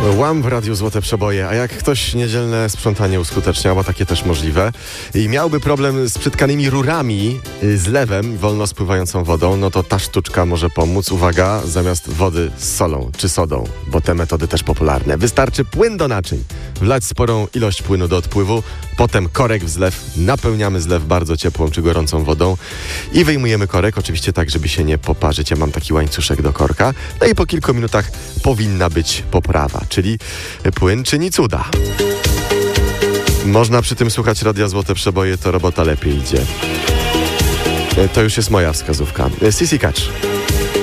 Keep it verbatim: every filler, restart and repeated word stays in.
Łam w Radiu Złote Przeboje, a jak ktoś niedzielne sprzątanie uskuteczniał, a takie też możliwe, i miałby problem z przytkanymi rurami, z lewem, wolno spływającą wodą, no to ta sztuczka może pomóc. Uwaga, zamiast wody z solą czy sodą, bo te metody też popularne. Wystarczy płyn do naczyń, wlać sporą ilość płynu do odpływu, potem korek w zlew, napełniamy zlew bardzo ciepłą czy gorącą wodą i wyjmujemy korek, oczywiście tak, żeby się nie poparzyć. Ja mam taki łańcuszek do korka. No i po kilku minutach powinna być poprawa, czyli płyn czyni cuda. Można przy tym słuchać Radia Złote Przeboje, to robota lepiej idzie. To już jest moja wskazówka. Sissy Catch.